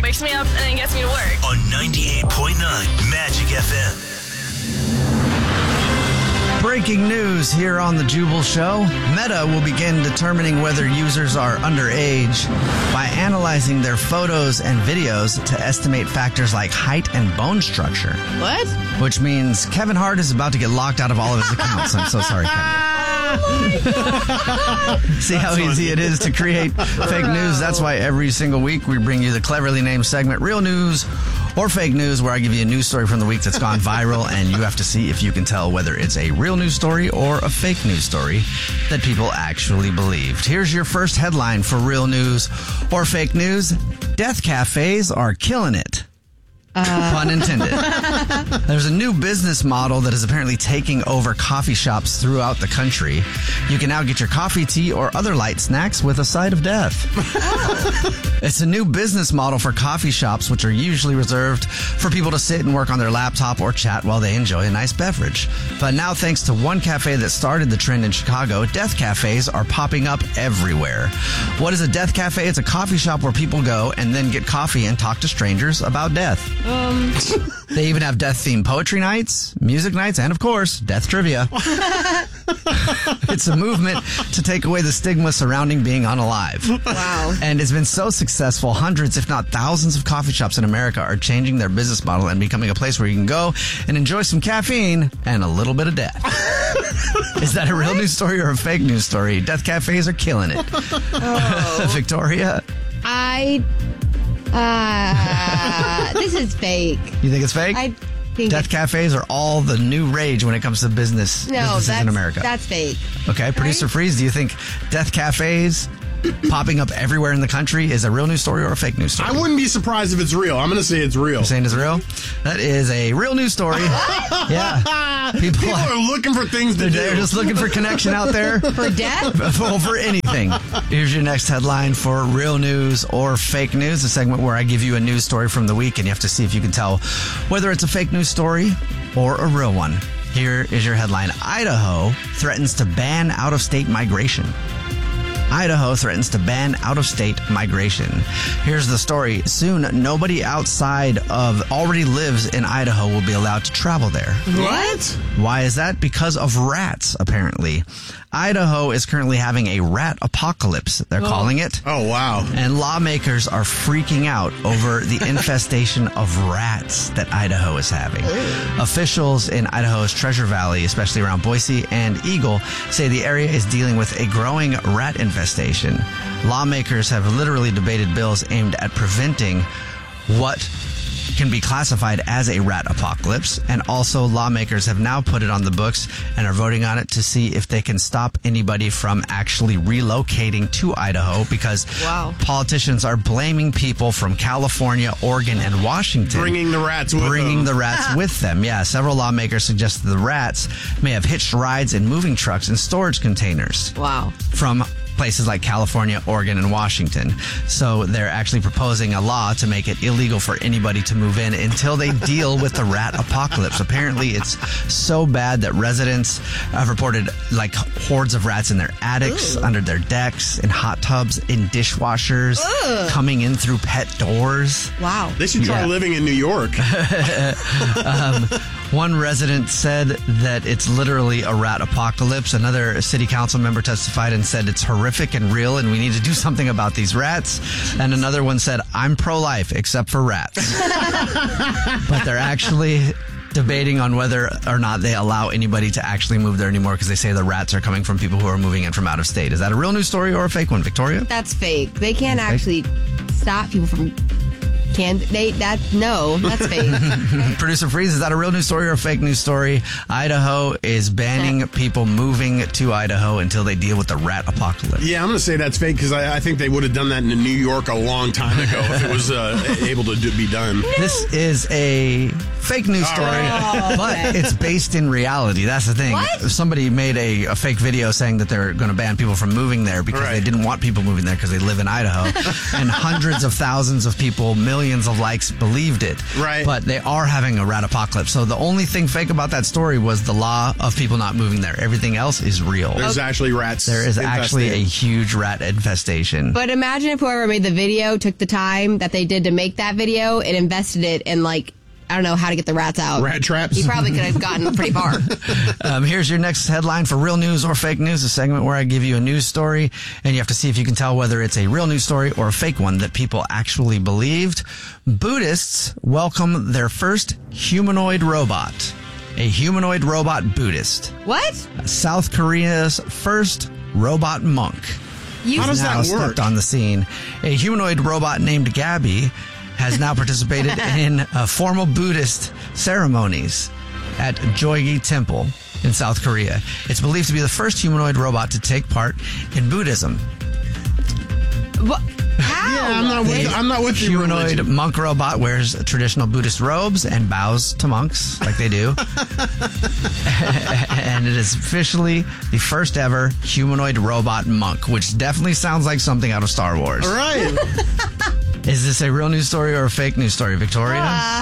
wakes me up and then gets me to work. On 98.9 Magic FM. Breaking news here on the Jubal Show. Meta will begin determining whether users are underage by analyzing their photos and videos to estimate factors like height and bone structure. What? Which means Kevin Hart is about to get locked out of all of his accounts. I'm so sorry, Kevin. See how easy it is to create fake news? That's why every single week we bring you the cleverly named segment, Real News or Fake News, where I give you a news story from the week that's gone viral, and you have to see if you can tell whether it's a real news story or a fake news story that people actually believed. Here's your first headline for Real News or Fake News. Death cafes are killing it. Pun intended. There's a new business model that is apparently taking over coffee shops throughout the country. You can now get your coffee, tea, or other light snacks with a side of death. It's a new business model for coffee shops, which are usually reserved for people to sit and work on their laptop or chat while they enjoy a nice beverage. But now, thanks to one cafe that started the trend in Chicago, death cafes are popping up everywhere. What is a death cafe? It's a coffee shop where people go and then get coffee and talk to strangers about death. They even have death-themed poetry nights, music nights, and, of course, death trivia. It's a movement to take away the stigma surrounding being unalive. Wow. And it's been so successful, hundreds, if not thousands, of coffee shops in America are changing their business model and becoming a place where you can go and enjoy some caffeine and a little bit of death. Is that a real news story or a fake news story? Death cafes are killing it. Oh. Victoria? This is fake. You think it's fake? I think Death cafes are all the new rage when it comes to businesses in America. That's fake. Okay, Producer Freeze, do you think death cafes popping up everywhere in the country is a real news story or a fake news story? I wouldn't be surprised if it's real. I'm going to say it's real. You're saying it's real? That is a real news story. Yeah. People are looking for things to do. They're just looking for connection out there. For death? Well, for anything. Here's your next headline for real news or fake news, a segment where I give you a news story from the week, and you have to see if you can tell whether it's a fake news story or a real one. Here is your headline. Idaho threatens to ban out-of-state migration. Idaho threatens to ban out-of-state migration. Here's the story. Soon, nobody outside of already lives in Idaho will be allowed to travel there. What? Why is that? Because of rats, apparently. Idaho is currently having a rat apocalypse, they're calling it. Oh, wow. And lawmakers are freaking out over the infestation of rats that Idaho is having. Officials in Idaho's Treasure Valley, especially around Boise and Eagle, say the area is dealing with a growing rat infestation. Lawmakers have literally debated bills aimed at preventing what can be classified as a rat apocalypse, and also lawmakers have now put it on the books and are voting on it to see if they can stop anybody from actually relocating to Idaho, because politicians are blaming people from California, Oregon, and Washington. Bringing the rats with them. Yeah, several lawmakers suggest that the rats may have hitched rides in moving trucks and storage containers. Wow. From places like California, Oregon, and Washington. So they're actually proposing a law to make it illegal for anybody to move in until they deal with the rat apocalypse. Apparently, it's so bad that residents have reported like hordes of rats in their attics, under their decks, in hot tubs, in dishwashers, coming in through pet doors. Wow. They should try living in New York. One resident said that it's literally a rat apocalypse. Another city council member testified and said it's horrific and real and we need to do something about these rats. And another one said, I'm pro-life except for rats. But they're actually debating on whether or not they allow anybody to actually move there anymore because they say the rats are coming from people who are moving in from out of state. Is that a real news story or a fake one, Victoria? That's fake. They can't actually stop people from... No, that's fake. Producer Freeze, is that a real news story or a fake news story? Idaho is banning people moving to Idaho until they deal with the rat apocalypse. Yeah, I'm going to say that's fake because I think they would have done that in New York a long time ago if it was able to be done. This is a fake news story, but it's based in reality. That's the thing. What? Somebody made a fake video saying that they're going to ban people from moving there because they didn't want people moving there because they live in Idaho. And hundreds of thousands of people, millions millions of likes believed it. Right. But they are having a rat apocalypse. So the only thing fake about that story was the law of people not moving there. Everything else is real. There's actually rats. There is actually a infested. huge rat infestation. But imagine if whoever made the video took the time that they did to make that video and invested it in, like, I don't know how to get the rats out. Rat traps? He probably could have gotten pretty far. Here's your next headline for Real News or Fake News, a segment where I give you a news story, and you have to see if you can tell whether it's a real news story or a fake one that people actually believed. Buddhists welcome their first humanoid robot. A humanoid robot Buddhist. What? South Korea's first robot monk. How does now that work? stepped on the scene. A humanoid robot named Gabby has now participated in formal Buddhist ceremonies at Jogi Temple in South Korea. It's believed to be the first humanoid robot to take part in Buddhism. What? How? Yeah, I'm not with you. Humanoid religion. monk robot wears traditional Buddhist robes and bows to monks like they do. And it is officially the first ever humanoid robot monk, which definitely sounds like something out of Star Wars. All right. Is this a real news story or a fake news story, Victoria?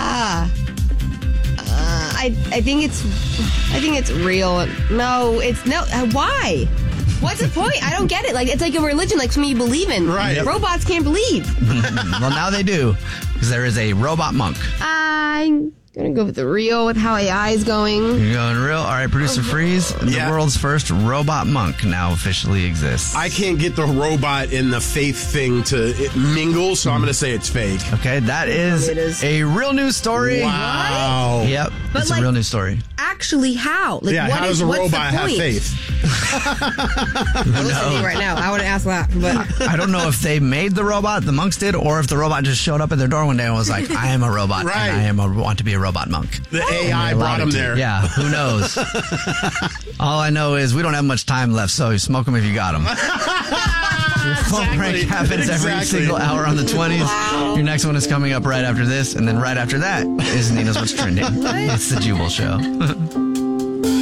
I think it's real. No, it's no. Why? What's the point? I don't get it. Like, it's like a religion, like something you believe in. Right. Yep. Robots can't believe. Well, now they do, because there is a robot monk. I'm gonna go with the real with how AI is going. You're going real? All right, Producer Freeze. The Yeah. world's first robot monk now officially exists. I can't get the robot and the faith thing to mingle, so I'm going to say it's fake. Okay, that is It is. a real news story. Wow. Yep, But, it's like, a real news story. Actually, how? Like, Yeah, what how is- does a what's the robot have point? faith? Listen to me right now. I would have asked that, but I don't know if they made the robot, the monks did, or if the robot just showed up at their door one day and was like, I am a robot, Right. and want to be a robot monk. The AI They brought allowed him it to. there. Yeah, who knows? All I know is we don't have much time left, so smoke them if you got them. Your phone prank happens every Exactly. single hour on the 20s. Your next one is coming up right after this, and then right after that is Nina's What's Trending. It's the Jubal Show.